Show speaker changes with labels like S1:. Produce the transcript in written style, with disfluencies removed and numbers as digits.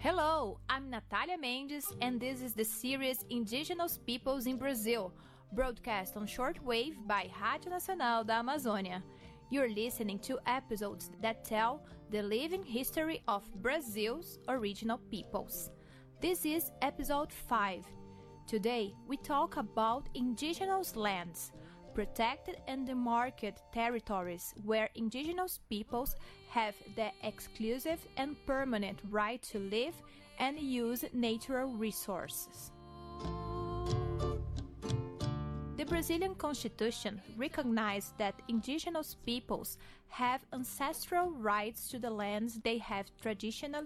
S1: Hello, I'm Natalia Mendes, and this is the series Indigenous Peoples in Brazil, broadcast on shortwave by Rádio Nacional da Amazônia. You're listening to episodes that tell the living history of Brazil's original peoples. This is episode 5. Today, we talk about indigenous lands, protected and demarcated territories where indigenous peoples have the exclusive and permanent right to live and use natural resources. The Brazilian Constitution recognizes that indigenous peoples have ancestral rights to the lands they have traditionally